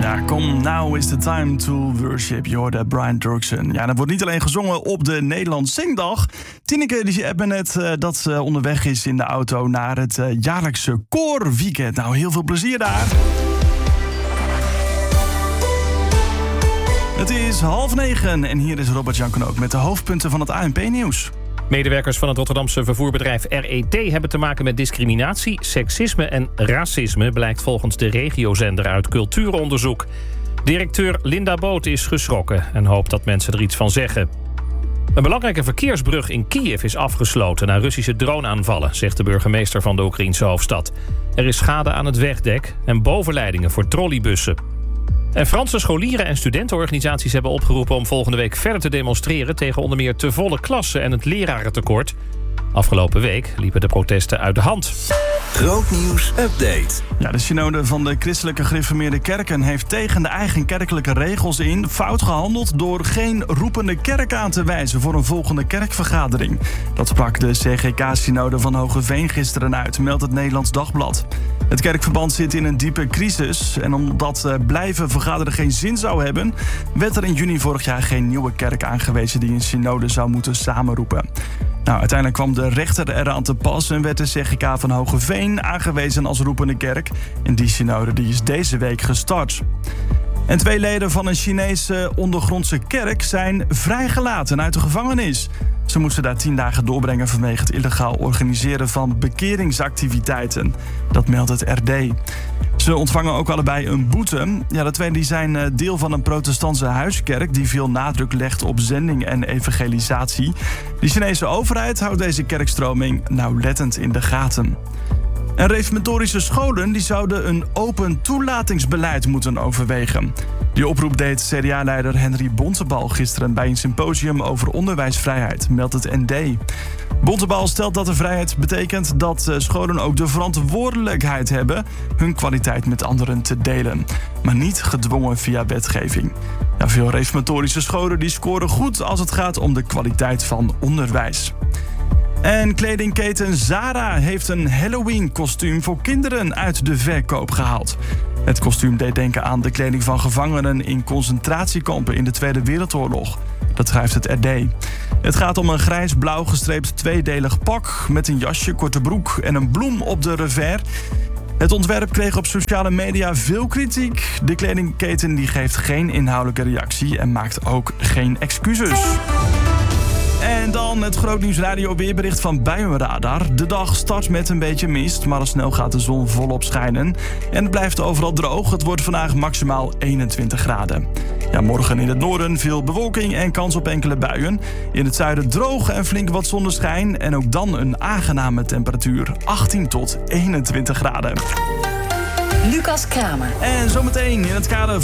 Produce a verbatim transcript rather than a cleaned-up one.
Ja, come now is the time to worship. Je hoorde Brian Turkson. Ja, dat wordt niet alleen gezongen op de Nederlands Zingdag. Tineke die app me net uh, dat ze onderweg is in de auto naar het uh, jaarlijkse koorweekend. Nou, heel veel plezier daar. Het is half negen en hier is Robert-Jan Knoop met de hoofdpunten van het A N P-nieuws. Medewerkers van het Rotterdamse vervoerbedrijf R E T hebben te maken met discriminatie, seksisme en racisme, blijkt volgens de regiozender uit cultuuronderzoek. Directeur Linda Boot is geschrokken en hoopt dat mensen er iets van zeggen. Een belangrijke verkeersbrug in Kiev is afgesloten na Russische droneaanvallen, zegt de burgemeester van de Oekraïense hoofdstad. Er is schade aan het wegdek en bovenleidingen voor trolleybussen. En Franse scholieren en studentenorganisaties hebben opgeroepen om volgende week verder te demonstreren tegen onder meer te volle klassen en het lerarentekort. Afgelopen week liepen de protesten uit de hand. Grootnieuws update. Ja, de synode van de christelijke gereformeerde kerken heeft tegen de eigen kerkelijke regels in fout gehandeld door geen roepende kerk aan te wijzen voor een volgende kerkvergadering. Dat sprak de C G K-synode van Hoogeveen gisteren uit, meldt het Nederlands Dagblad. Het kerkverband zit in een diepe crisis en omdat blijven vergaderen geen zin zou hebben, werd er in juni vorig jaar geen nieuwe kerk aangewezen die een synode zou moeten samenroepen. Nou, uiteindelijk kwam de rechter eraan te pas en werd de C G K van Hoogeveen aangewezen als roepende kerk. En die synode die is deze week gestart. En twee leden van een Chinese ondergrondse kerk zijn vrijgelaten uit de gevangenis. Ze moesten daar tien dagen doorbrengen vanwege het illegaal organiseren van bekeringsactiviteiten. Dat meldt het R D. Ze ontvangen ook allebei een boete. Ja, de twee die zijn deel van een protestantse huiskerk die veel nadruk legt op zending en evangelisatie. De Chinese overheid houdt deze kerkstroming nauwlettend in de gaten. En reformatorische scholen die zouden een open toelatingsbeleid moeten overwegen. Die oproep deed C D A-leider Henry Bontebal gisteren bij een symposium over onderwijsvrijheid, meldt het N D. Bontebal stelt dat de vrijheid betekent dat scholen ook de verantwoordelijkheid hebben hun kwaliteit met anderen te delen, maar niet gedwongen via wetgeving. Ja, veel reformatorische scholen die scoren goed als het gaat om de kwaliteit van onderwijs. En kledingketen Zara heeft een Halloween-kostuum voor kinderen uit de verkoop gehaald. Het kostuum deed denken aan de kleding van gevangenen in concentratiekampen in de Tweede Wereldoorlog. Dat schrijft het R D. Het gaat om een grijs-blauw gestreept tweedelig pak met een jasje, korte broek en een bloem op de revers. Het ontwerp kreeg op sociale media veel kritiek. De kledingketen die geeft geen inhoudelijke reactie en maakt ook geen excuses. En dan het Grootnieuws Radio weerbericht van Buienradar. De dag start met een beetje mist, maar al snel gaat de zon volop schijnen. En het blijft overal droog. Het wordt vandaag maximaal eenentwintig graden. Ja, morgen in het noorden veel bewolking en kans op enkele buien. In het zuiden droog en flink wat zonneschijn. En ook dan een aangename temperatuur, achttien tot eenentwintig graden. Lucas Kramer. En zometeen in het kader